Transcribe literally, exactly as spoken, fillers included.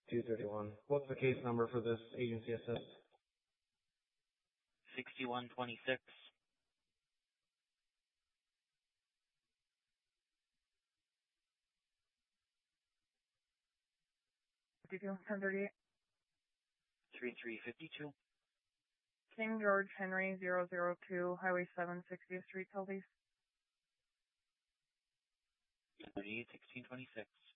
two thirty-one. What's the case number for this agency assist? sixty-one twenty-six. fifty-two, ten thirty-eight. thirty-three fifty-two. King George Henry zero zero two, Highway seven, sixtieth Street, Southeast. thirty-eight sixteen twenty-six.